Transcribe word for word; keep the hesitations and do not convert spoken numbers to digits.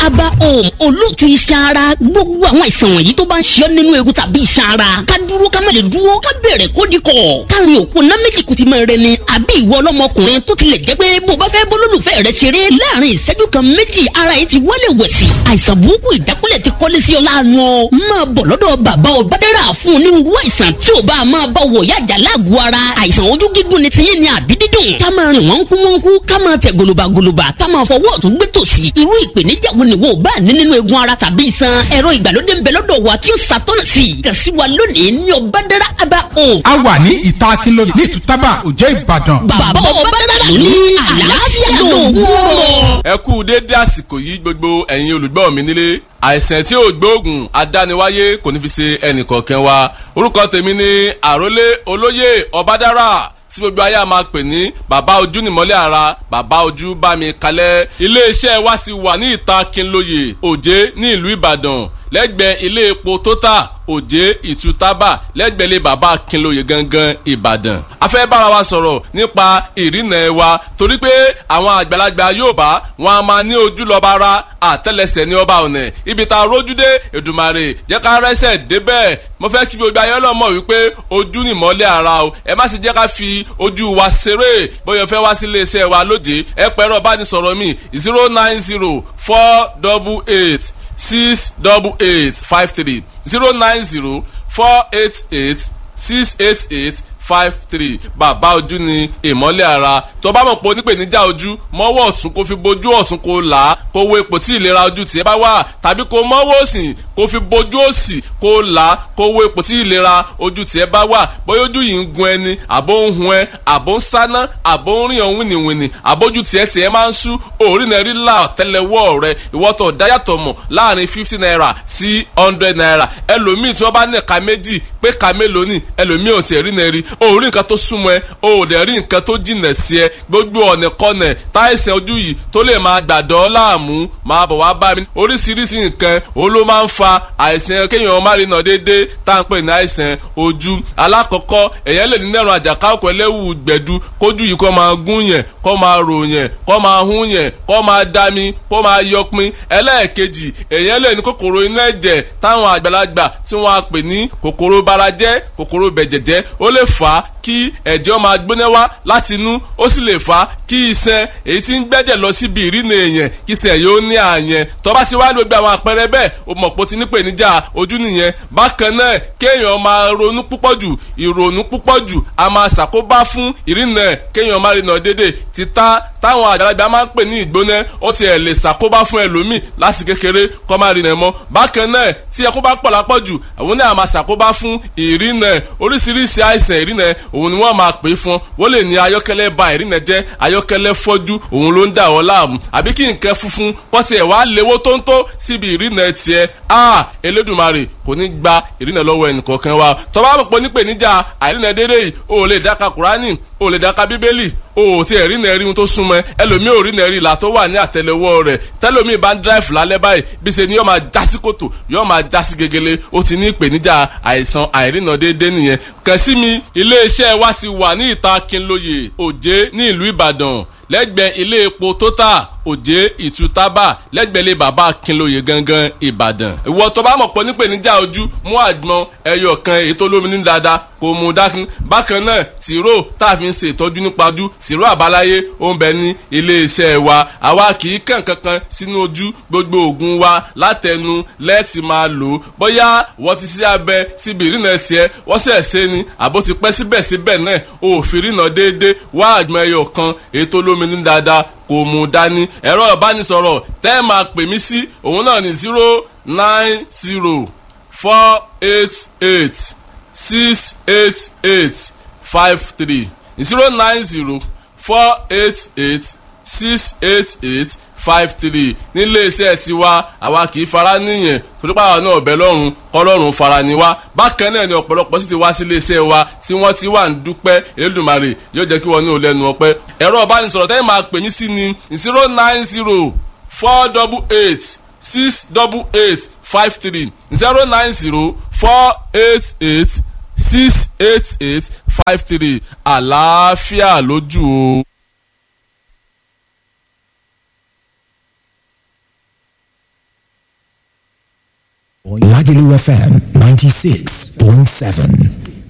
Aba Home olóòtú iṣan ara gbogbo àwọn àìsàn wọ̀nyí tó bá ń ṣe ọ́ nínú egun tàbí iṣan ara ká dúró ká má lè dúró ká bẹ̀rẹ̀ kó di kọ̀ káàrin òpó ná méjì kùtì máa rẹ ni àbí ìwọ ọlọ́mọkùnrin tó tilẹ̀ jẹ́ pé bó bá fẹ́ bólólùfẹ́ rẹ ṣeré láàrin ìṣẹ́jú kan méjì ara yìí ti wọlé wẹ̀sì àìsàn burúkú ìdákúlẹ̀ ti kọ́lé sí ọ láàánú ọ máa bọ̀ lọ́dọ̀ bàbá Ọbádára fún onírúurú àìsàn tí ò bá máa bá wọ̀ yájà láàgọ̀ ara àìsàn ojú gígùn ni tiyín ni àbí dídùn ká máa rìn wọ́n kú wọ́n kú ká máa tẹ̀ gòlòbàgòlòbà ká máa fọwọ́ ọ̀tún gbé tòsì irú ìpèníjà wo ni wọ́n bá ní nínú egun ara tàbí iṣan ẹ̀rọ ìgbàlódé ń bẹ lọ́dọ̀ wa tí ó ṣàtọ́nà sí i kàn sí wa lónìí ní Ọbádára Aba Home. a wà ní ìta Akínlóye ní Ìtútàbà Òjé Ìbàdàn. bàbá Ọbádára ló ní àlàáfíà lóògùn ọ̀rọ̀. ẹ kú déédé àsìkò yìí gbogbo ẹ̀yin olùgbọ́ mi nílé àìsàn tí ò gbóògùn adániwáyé kò ní fi ṣe ẹnìkọ̀ọ̀kan wa orúkọ tèmi ni àrólé olóyè Ọbádára tí gbogbo ayé a máa pè ní bàbá ojú nìmọ́lẹ̀ ara bàbá ojú bá mi kalẹ̀ iléeṣẹ́ wa ti wà ní ìta Akínlóye Òjé ní ìlú Ìbàdàn lẹ́gbẹ̀ẹ́ ilé epo Total Òjé Ìtútàbà lẹ́gbẹ̀ẹ́ ilé bàbá Akínlóye gangan Ìbàdàn. a fẹ́ bára wa sọ̀rọ̀ nípa ìrìnà ẹ̀ wa torí pé àwọn àgbàlagbà Yorùbá wọn a máa ní ojú lọ́ba ara àtẹ́lẹsẹ̀ ní ọba ọ̀nà ibi tá a rójú dé Èdùmàrè jẹ́ ká rẹ́sẹ̀ débẹ̀ mo fẹ́ kí gbogbo ayé ọlọ́mọ wípé ojú ni ìmọ́lẹ̀ ara o ẹ má sì jẹ́ ká fi ojú wa ṣeré bóyá fẹ́ wá sí iléeṣẹ́ wa lóde ẹ pẹ̀rọ bánisọ̀rọ̀ mi zero nine zero four double eight six double eight five three zero nine zero four eight eight six eight eight five three bàbá ojú ni ìmọ́lẹ̀ ara tó bá mọ̀ pé onípèníjà ojú mọ́wọ́ ọ̀tún kó fi bojú ọ̀tún kó là á kó wo ipò tí ìlera ojú tiẹ̀ bá wà tàbí kó mọ́wọ́ òsì kó fi bojú òsì kó là á kó wo ipò tí ìlera ojú tiẹ̀ bá wà bóyá ojú yìí ń gun ẹni àbó ń hun ẹ àbó ń sáná àbó ń rìn ọ̀hún wìnìwìnì àbójú tiẹ̀ tiẹ̀ máa ń sú òórì náà rí là tẹ́lẹ̀wọ́ rẹ ìwọ́tọ̀ dáyàtọ̀ mọ̀ láàrin fifty naira sí hundred naira ẹlòmíì tí wọ́n bá ní ẹ̀ka méjì pé ẹ̀ka mélòó ni ẹlòmíì ò tiẹ̀ rí náà rí o rí nǹkan tó súnmọ́ ẹ o ò dẹ̀ rí nǹkan tó jìnà sí ẹ gbogbo ọ̀nà kọ́nà táìsàn ojú yìí tó lè máa gbàdọ́ láàmú máa bọ̀ wá bá mi oríṣiríṣi nǹkan òun ló máa ń fa àìsàn kéèyàn má rí nà déédéé tá à ń pè ní àìsàn ojú alákọ̀ọ́kọ́ èèyàn lè ní nẹ́rùn àjàká òkú ẹlẹ́wù gbẹ̀du kójú yìí kó máa gún yẹn kó máa rò yẹn kó máa hún yẹn kó máa dami kó máa yọpin ẹlẹ́ẹ̀kejì èèyàn lè ní kòkòrò inú ẹ̀jẹ̀ táwọn àgbàlagbà tí wọ́n á pè ní kòkòrò barajẹ́ kòkòrò bẹ̀jẹ̀jẹ́ ó lè fà á kí ẹ̀jẹ̀ máa gbóná wá láti inú ó sì lè fà á kí iṣan èyí tí ń gbẹ́jẹ̀ lọ síbi ìrìnà èèyàn kí iṣan yóò ní àyẹn tó bá ti wá lóògbé àwọn àpẹẹrẹ bẹ́ẹ̀ o mọ̀ pé o ti ní ìpèníjà ojú nìyẹn bákan náà kéèyàn máa ronú púpọ̀ jù ìrònú púpọ̀ jù a máa ṣàkóbá fún ìrìnà kéèyàn máa rìnà dédé títà táwọn àgbàlagbà máa ń pè ní ìgbóná ó ti ẹ̀ lè ṣàkóbá fún ẹlòmíì láti kékeré kó máa rìnà mọ́ bákan náà tí ẹkún bá pọ̀ lápọ̀ jù àwọn náà máa ṣàkóbá fún ìrìnà oríṣiríṣi àìsàn ìrìnà òun ni wọ́n máa pè é fún wọ́n lè ní ayọ́kẹ́lẹ́ ba ìrìnà jẹ́ ayọ́kẹ́lẹ́ fọ́jú òun ló ń dà wọ́n láàmú àbí kí nǹkan funfun pọ́tì ẹ̀ wá léwó tóńtó síbi ìrìnà tiẹ̀ a Elédùmarè kò ní gba ìrìnà lọ́wọ́ ẹnìkọ̀ọ̀kan wa tó bá mọ̀ pé nípèníjà àìrìnà dédé yìí o ò lè dáka Kùránì o ò lè dáka Bíbélì o ò tí ẹ̀ rí nẹ́ẹ̀rí ohun tó súnmọ́ ẹlòmíì ò rí nẹ́ẹ̀rí ìlà tó wà ní àtẹ́lẹwọ́ rẹ̀ tẹ́lòmíì bá ń dráìfù lálẹ́ báyìí bí ṣe ni yóò máa já sí kòtò yóò máa já sí gegele ó ti ní ìpèníjà àìsàn àìrìnà déédé nìyẹn kàn sí mi iléeṣẹ́ wa ti wà ní ìta Akínlóye Òjé ní ìlú Ìbàdàn lẹ́gbẹ̀ẹ́ ilé epo Total Òjé Ìtútàbà lẹ́gbẹ̀ẹ́ ilé bàbá Akínlóye gangan Ìbàdàn. ìwọ tó bá mọ̀ pọ̀ nípèníjà ojú mú àgbọn ẹyọ kan èyí tó lómi ní dáadáa kò mú dákun bákan náà tìró tá a fi ń ṣe ìtọ́jú nípa ojú tìró àbáláyé ó ń bẹ ní iléeṣẹ́ wa àwa kì í kàn kankan sínú ojú gbogbo oògùn wa látẹnu lẹ́ẹ̀tì máa lò ó bóyá wọ́n ti ṣe abẹ síbi ìrìnà tiẹ̀ wọ́n sẹ̀ ṣe ni àbó ti pẹ́ síbẹ̀síbẹ̀ náà òfin ìrìnà déédéé wá àgbọn ẹyọ kan èyí tó lómi ní dáadáa kò mú dání ẹ̀rọ ìbánisọ̀rọ̀ tẹ́ ẹ máa pè mí sí òun náà ní zero nine zero four eight eight six eight eight five three zero nine zero four eight eight six eight eight five three nílé iṣẹ́ tiwa àwa kì í fara níyẹn torí pàwọn náà ọ̀bẹ lọ́rùn kọ́lọ́run fara ni wá bákan náà ni ọ̀pọ̀lọpọ̀ sì ti wá sí ilé iṣẹ́ wa tí wọ́n ti wà ń dúpẹ́ Elédùmarè yóò jẹ́ kí wọ́n ní ò lẹ́nu ọpẹ́ ẹ̀rọ ìbánisọ̀rọ̀ tẹ́lẹ̀ máa pè mí sí ni zero nine zero four double eight six double eight five three zero nine zero four eight eight six eight eight five three àlàáfíà lójú o. Lagelu F M ninety-six point seven.